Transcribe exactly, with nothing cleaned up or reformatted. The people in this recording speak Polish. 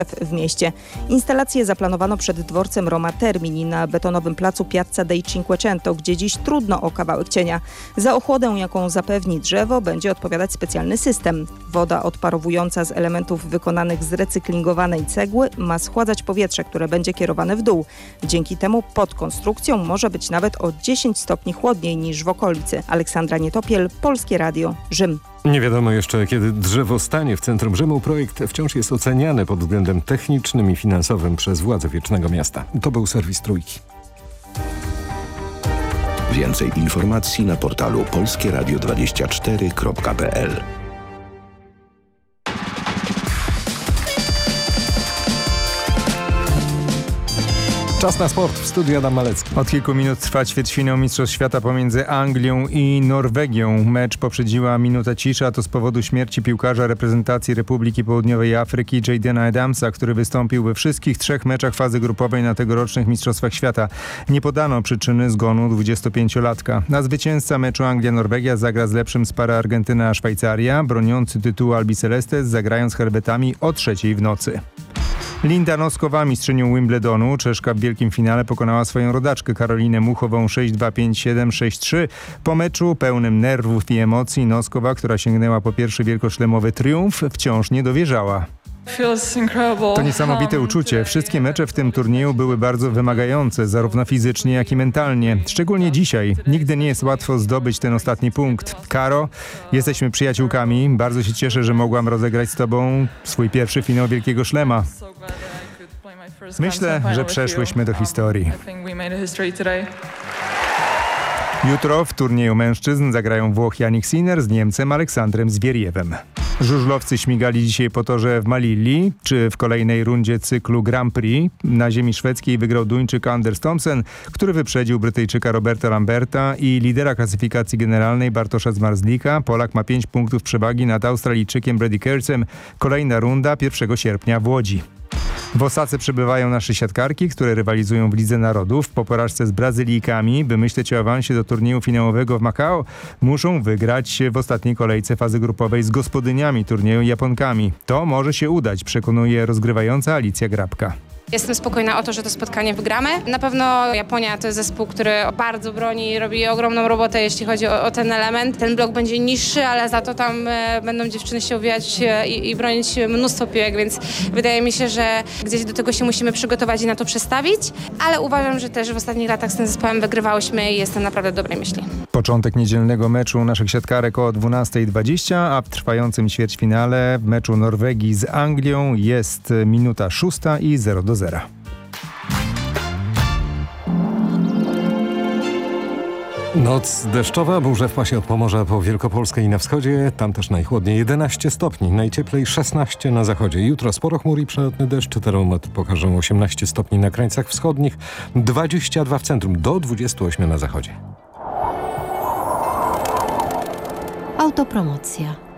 w mieście. Instalację zaplanowano przed dworcem Roma Termini na betonowym placu Piazza dei Cinquecento, gdzie dziś trudno o kawałek cienia. Za ochłodę, jaką zapewni drzewo, będzie odpowiadać specjalny system. Woda odparowująca z elementów wykonanych z recyklingowanej cegły ma schładzać powietrze, które będzie kierowane w dół. Dzięki temu pod konstrukcją może być nawet o dziesięć stopni chłodniej niż w okolicy. Aleksandra Nietopiel, Polskie Radio, Rzym. Nie wiadomo jeszcze, kiedy drzewo stanie w centrum Rzymu. Projekt wciąż jest oceniany pod względem technicznym i finansowym przez władze Wiecznego Miasta. To był serwis Trójki. Więcej informacji na portalu polskie radio dwadzieścia cztery kropka p l. Czas na sport. W studiu Adam Malecki. Od kilku minut trwa ćwierćfinał Mistrzostw Świata pomiędzy Anglią i Norwegią. Mecz poprzedziła minuta ciszy, a to z powodu śmierci piłkarza reprezentacji Republiki Południowej Afryki Jadena Adamsa, który wystąpił we wszystkich trzech meczach fazy grupowej na tegorocznych Mistrzostwach Świata. Nie podano przyczyny zgonu dwudziestopięciolatka. Na zwycięzca meczu Anglia-Norwegia zagra z lepszym z para Argentyna a Szwajcaria. Broniący tytułu Albicelestes zagrają z Herbetami o trzeciej w nocy. Linda Noskowa, mistrzynią Wimbledonu, Czeszka w wielkim finale pokonała swoją rodaczkę Karolinę Muchową sześć dwa, pięć siedem, sześć trzy. Po meczu pełnym nerwów i emocji Noskowa, która sięgnęła po pierwszy wielkoszlemowy triumf, wciąż nie dowierzała. To niesamowite uczucie. Wszystkie mecze w tym turnieju były bardzo wymagające, zarówno fizycznie, jak i mentalnie. Szczególnie dzisiaj. Nigdy nie jest łatwo zdobyć ten ostatni punkt. Karo, jesteśmy przyjaciółkami. Bardzo się cieszę, że mogłam rozegrać z tobą swój pierwszy finał Wielkiego Szlema. Myślę, że przeszłyśmy do historii. Jutro w turnieju mężczyzn zagrają Włoch Jannik Sinner z Niemcem Aleksandrem Zwieriewem. Żużlowcy śmigali dzisiaj po torze w Malilli, czy w kolejnej rundzie cyklu Grand Prix. Na ziemi szwedzkiej wygrał Duńczyk Anders Thomsen, który wyprzedził Brytyjczyka Roberta Lamberta i lidera klasyfikacji generalnej Bartosza Zmarzlika. Polak ma pięć punktów przewagi nad Australijczykiem Brady Kercem. Kolejna runda pierwszego sierpnia w Łodzi. W Osace przebywają nasze siatkarki, które rywalizują w Lidze Narodów. Po porażce z Brazylijkami, by myśleć o awansie do turnieju finałowego w Macao, muszą wygrać w ostatniej kolejce fazy grupowej z gospodyniami turnieju Japonkami. To może się udać, przekonuje rozgrywająca Alicja Grabka. Jestem spokojna o to, że to spotkanie wygramy. Na pewno Japonia to jest zespół, który bardzo broni i robi ogromną robotę, jeśli chodzi o, o ten element. Ten blok będzie niższy, ale za to tam e, będą dziewczyny się uwijać e, i, i bronić mnóstwo piłek, więc wydaje mi się, że gdzieś do tego się musimy przygotować i na to przestawić. Ale uważam, że też w ostatnich latach z tym zespołem wygrywałyśmy i jestem naprawdę dobrej myśli. Początek niedzielnego meczu naszych siatkarek o dwunasta dwadzieścia, a w trwającym ćwierćfinale w meczu Norwegii z Anglią jest minuta szósta i zero do zera. Noc deszczowa, burze w pasie od Pomorza po Wielkopolskę i na wschodzie. Tam też najchłodniej jedenaście stopni, najcieplej szesnaście na zachodzie. Jutro sporo chmur i przelotny deszcz. Termometr pokażą osiemnaście stopni na krańcach wschodnich, dwadzieścia dwa w centrum, do dwudziestu ośmiu na zachodzie. Autopromocja.